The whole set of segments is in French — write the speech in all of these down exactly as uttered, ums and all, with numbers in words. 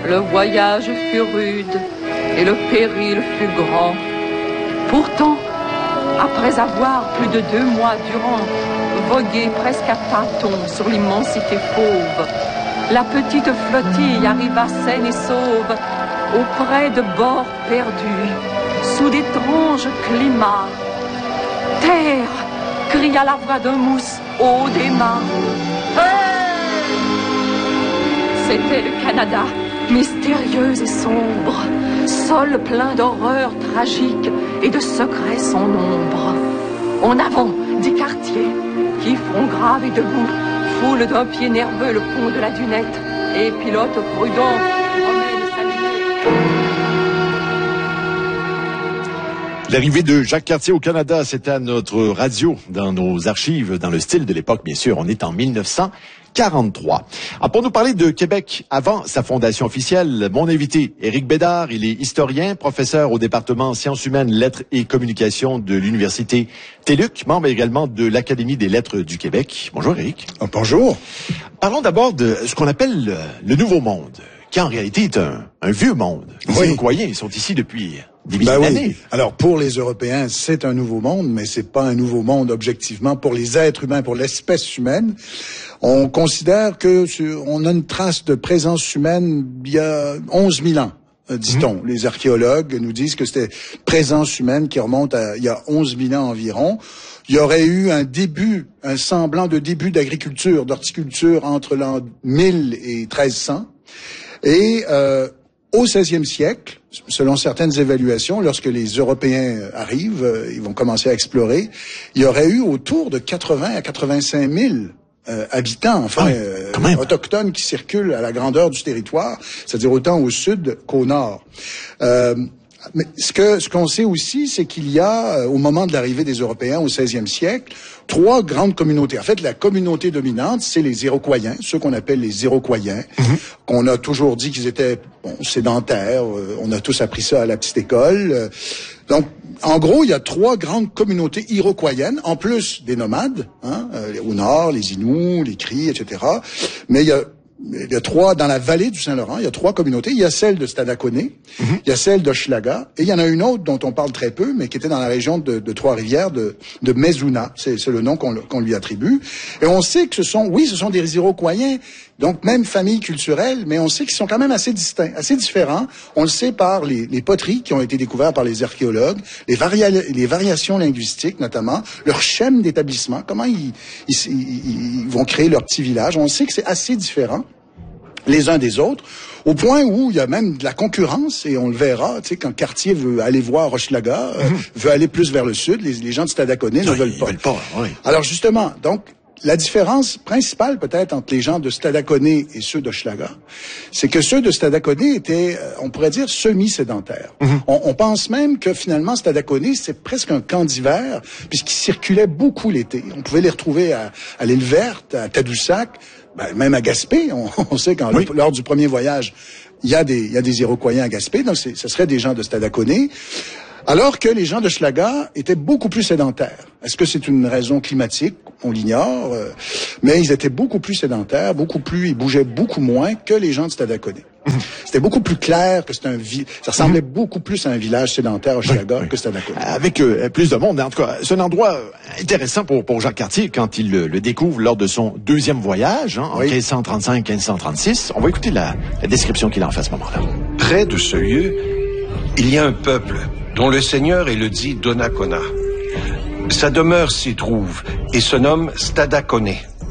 Le voyage fut rude et le péril fut grand. Pourtant, après avoir plus de deux mois durant vogué presque à tâtons sur l'immensité fauve, la petite flottille arriva saine et sauve auprès de bords perdus, sous d'étranges climats. Terre, cria la voix d'un mousse haut des mâts. Hey! C'était le Canada, mystérieux et sombre, sol plein d'horreurs tragiques et de secrets sans nombre. En avant, des quartiers qui, front grave et debout, foulent d'un pied nerveux le pont de la dunette et pilote prudent promène sa lunette. L'arrivée de Jacques Cartier au Canada, c'était à notre radio, dans nos archives, dans le style de l'époque, bien sûr. On est en mille neuf cent quarante-trois. Alors, pour nous parler de Québec avant sa fondation officielle, mon invité, Éric Bédard, il est historien, professeur au département sciences humaines, lettres et communications de l'université T E L U C, membre également de l'Académie des lettres du Québec. Bonjour, Éric. Oh, bonjour. Parlons d'abord de ce qu'on appelle le, le Nouveau Monde, qui en réalité est un, un vieux monde. Les Oui. Iroquois, ils sont ici depuis des milliers Ben d'années. oui. Alors, pour les Européens, c'est un nouveau monde, mais c'est pas un nouveau monde objectivement pour les êtres humains, pour l'espèce humaine. On considère que sur, on a une trace de présence humaine il y a onze mille ans, euh, dit-on. Mmh. Les archéologues nous disent que c'était présence humaine qui remonte à il y a onze mille ans environ. Il y aurait eu un début, un semblant de début d'agriculture, d'horticulture entre l'an mille et treize cents. Et euh, au seizième siècle, selon certaines évaluations, lorsque les Européens arrivent, euh, ils vont commencer à explorer, il y aurait eu autour de quatre-vingts à quatre-vingt-cinq mille euh, habitants, enfin, ah oui, euh, autochtones qui circulent à la grandeur du territoire, c'est-à-dire autant au sud qu'au nord. Euh, Mais ce que ce qu'on sait aussi, c'est qu'il y a, euh, au moment de l'arrivée des Européens au seizième siècle, trois grandes communautés. En fait, la communauté dominante, c'est les Iroquois, ceux qu'on appelle les Iroquois, mm-hmm. qu'on a toujours dit qu'ils étaient bon, sédentaires. Euh, on a tous appris ça à la petite école. Euh, donc, en gros, il y a trois grandes communautés iroquoiennes, en plus des nomades, hein, euh, au nord, les Inuits, les Cris, et cetera. Mais il y a Il y a trois, dans la vallée du Saint-Laurent, il y a trois communautés. Il y a celle de Stadacone, mm-hmm. il y a celle d'Hochelaga, et il y en a une autre dont on parle très peu, mais qui était dans la région de, de Trois-Rivières, de, de Mezuna. C'est, c'est le nom qu'on, qu'on lui attribue. Et on sait que ce sont, oui, ce sont des Iroquois, donc même famille culturelle, mais on sait qu'ils sont quand même assez distincts, assez différents. On le sait par les, les poteries qui ont été découvertes par les archéologues, les, varia- les variations linguistiques notamment, leur schème d'établissement, comment ils, ils, ils, ils vont créer leur petit village. On sait que c'est assez différent les uns des autres, au point où il y a même de la concurrence, et on le verra, tu sais, quand Cartier veut aller voir Hochelaga, mm-hmm. euh, veut aller plus vers le sud, les, les gens de Stadacone ne veulent pas. Veulent pas oui. Alors justement, donc, la différence principale peut-être entre les gens de Stadacone et ceux d'Hochelaga, c'est que ceux de Stadacone étaient, on pourrait dire, semi-sédentaires. Mm-hmm. On, on pense même que finalement Stadacone, c'est presque un camp d'hiver, puisqu'ils circulaient beaucoup l'été. On pouvait les retrouver à, à l'île Verte, à Tadoussac, ben, même à Gaspé. On, on sait qu'en oui. lors du premier voyage, il y a des, il y a des Iroquois à Gaspé, donc c'est, ce serait des gens de Stadacone. Alors que les gens de Hochelaga étaient beaucoup plus sédentaires. Est-ce que c'est une raison climatique? On l'ignore. Euh, mais ils étaient beaucoup plus sédentaires, beaucoup plus, ils bougeaient beaucoup moins que les gens de Stadacone. Mmh. C'était beaucoup plus clair que c'était un vi- ça ressemblait mmh. beaucoup plus à un village sédentaire Hochelaga oui, oui. que Stadacone. Avec euh, plus de monde. En tout cas, c'est un endroit intéressant pour, pour Jacques Cartier quand il le, le découvre lors de son deuxième voyage, hein, oui. en quinze cent trente-cinq quinze cent trente-six. On va écouter la, la description qu'il en fait à ce moment-là. Près de ce lieu, il y a un peuple dont le seigneur est le dit Donnacona. Sa demeure s'y trouve et se nomme Stadacone.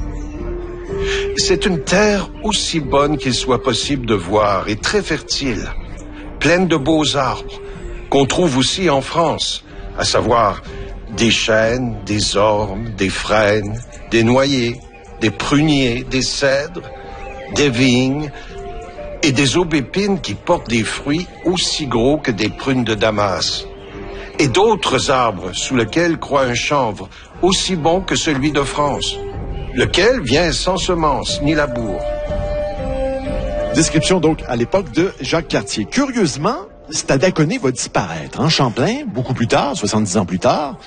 C'est une terre aussi bonne qu'il soit possible de voir et très fertile, pleine de beaux arbres, qu'on trouve aussi en France, à savoir des chênes, des ormes, des frênes, des noyers, des pruniers, des cèdres, des vignes, et des aubépines qui portent des fruits aussi gros que des prunes de Damas, et d'autres arbres sous lesquels croît un chanvre aussi bon que celui de France, lequel vient sans semence ni labour. Description donc à l'époque de Jacques Cartier. Curieusement, Stadacone va disparaître. En Champlain, beaucoup plus tard, soixante-dix ans plus tard,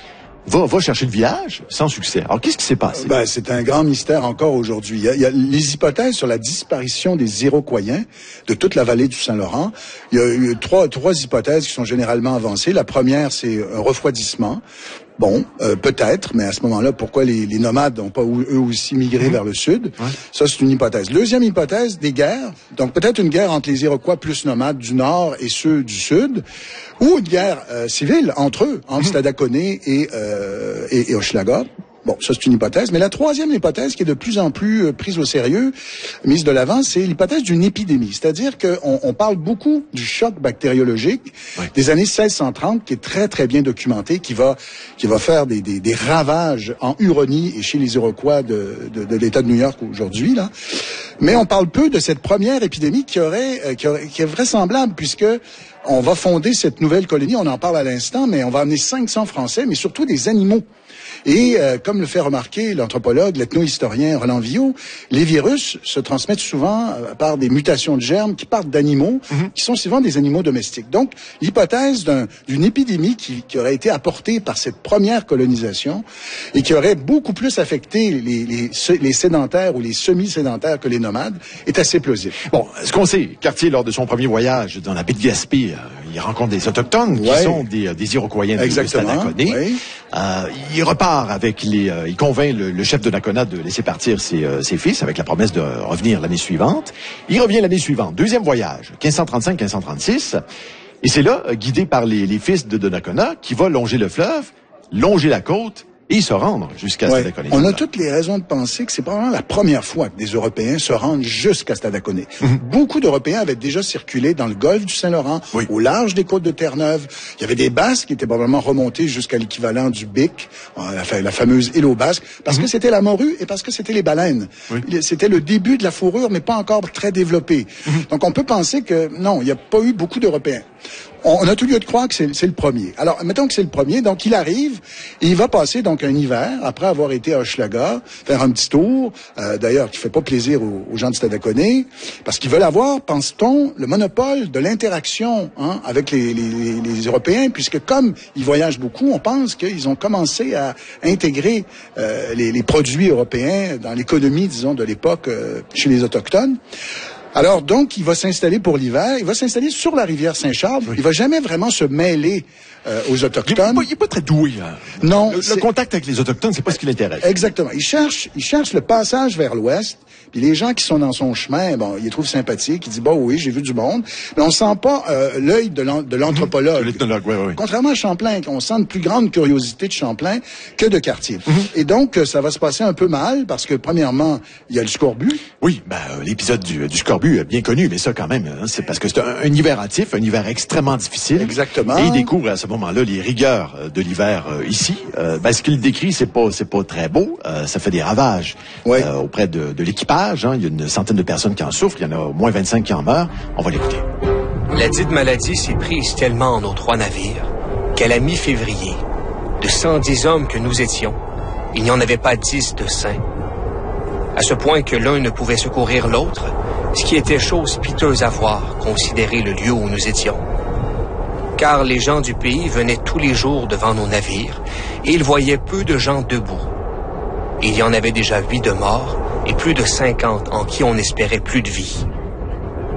va, va chercher le village sans succès. Alors, qu'est-ce qui s'est passé? Ben, c'est un grand mystère encore aujourd'hui. Il y, a, il y a les hypothèses sur la disparition des Iroquois de toute la vallée du Saint-Laurent. Il y a eu trois, trois hypothèses qui sont généralement avancées. La première, c'est un refroidissement. Bon, euh, peut-être, mais à ce moment-là, pourquoi les, les nomades n'ont pas eux aussi migré mmh. vers le sud? Ouais. Ça, c'est une hypothèse. Deuxième hypothèse, des guerres. Donc, peut-être une guerre entre les Iroquois plus nomades du nord et ceux du sud, ou une guerre euh, civile entre eux, entre mmh. Stadacone et, euh, et, et Hochelaga. Bon, ça c'est une hypothèse. Mais la troisième hypothèse qui est de plus en plus euh, prise au sérieux, mise de l'avant, c'est l'hypothèse d'une épidémie. C'est-à-dire qu'on on parle beaucoup du choc bactériologique oui. des années seize cent trente, qui est très très bien documenté, qui va qui va faire des, des, des ravages en Huronie et chez les Iroquois de, de, de l'État de New York aujourd'hui là. Mais on parle peu de cette première épidémie qui aurait, euh, qui aurait qui est vraisemblable puisque on va fonder cette nouvelle colonie. On en parle à l'instant, mais on va amener cinq cents Français, mais surtout des animaux. Et euh, comme le fait remarquer l'anthropologue, l'ethno-historien Roland Villot, les virus se transmettent souvent euh, par des mutations de germes qui partent d'animaux, mm-hmm. qui sont souvent des animaux domestiques. Donc, l'hypothèse d'un, d'une épidémie qui, qui aurait été apportée par cette première colonisation et qui aurait beaucoup plus affecté les, les, les sédentaires ou les semi-sédentaires que les nomades est assez plausible. Bon, ce qu'on sait, Cartier, lors de son premier voyage dans la baie de Gaspé, euh, il rencontre des autochtones ouais. qui sont des, des Iroquois de Stadacone. Oui. Euh, il repart avec les... Euh, il convainc le, le chef de Nakona de laisser partir ses, euh, ses fils avec la promesse de revenir l'année suivante. Il revient l'année suivante. Deuxième voyage, quinze cent trente-cinq quinze cent trente-six. Et c'est là, guidé par les, les fils de Donnacona, qui va longer le fleuve, longer la côte et se rendre jusqu'à ouais. Stadacone. On a toutes les raisons de penser que c'est probablement la première fois que des Européens se rendent jusqu'à Stadacone. Mm-hmm. Beaucoup d'Européens avaient déjà circulé dans le golfe du Saint-Laurent, oui. au large des côtes de Terre-Neuve. Il y avait des Basques qui étaient probablement remontés jusqu'à l'équivalent du Bic, la, la fameuse île aux Basques, parce mm-hmm. que c'était la morue et parce que c'était les baleines. Oui. C'était le début de la fourrure, mais pas encore très développé. Mm-hmm. Donc on peut penser que non, il n'y a pas eu beaucoup d'Européens. On a tout lieu de croire que c'est, c'est le premier. Alors, mettons que c'est le premier, donc il arrive, et il va passer donc un hiver, après avoir été à Hochelaga, faire un petit tour, euh, d'ailleurs, qui fait pas plaisir aux, aux gens de Stadacone, parce qu'ils veulent avoir, pense-t-on, le monopole de l'interaction hein, avec les, les, les Européens, puisque comme ils voyagent beaucoup, on pense qu'ils ont commencé à intégrer euh, les, les produits européens dans l'économie, disons, de l'époque euh, chez les Autochtones. Alors, donc, il va s'installer pour l'hiver. Il va s'installer sur la rivière Saint-Charles. Oui. Il va jamais vraiment se mêler euh, aux Autochtones. Il n'est pas, pas très doué. Hein. Non. Le, le contact avec les Autochtones, c'est pas ce qui l'intéresse. Exactement. Il cherche, il cherche le passage vers l'ouest. Puis les gens qui sont dans son chemin, bon, il les trouve sympathiques. Il dit, bon, oui, j'ai vu du monde. Mais on sent pas euh, l'œil de, l'an, de l'anthropologue. Mmh, l'ethnologue, oui, oui. Contrairement à Champlain, on sent une plus grande curiosité de Champlain que de Cartier. Mmh. Et donc, ça va se passer un peu mal parce que, premièrement, il y a le scorbut. Oui, ben, l'épisode du, du scorbut, bien connu, mais ça, quand même, hein, c'est parce que c'est un, un hiver hâtif, un hiver extrêmement difficile. Exactement. Et il découvre à ce moment-là les rigueurs de l'hiver euh, ici. Euh, ben, ce qu'il décrit, c'est pas, c'est pas très beau. Euh, ça fait des ravages ouais. euh, auprès de, de l'équipage. Hein. Il y a une centaine de personnes qui en souffrent. Il y en a au moins vingt-cinq qui en meurent. On va l'écouter. La dite maladie s'est prise tellement en nos trois navires qu'à la mi-février, de cent dix hommes que nous étions, il n'y en avait pas dix de sains. À ce point que l'un ne pouvait secourir l'autre, ce qui était chose piteuse à voir, considérer le lieu où nous étions. Car les gens du pays venaient tous les jours devant nos navires et ils voyaient peu de gens debout. Il y en avait déjà huit de morts et plus de cinquante en qui on espérait plus de vie.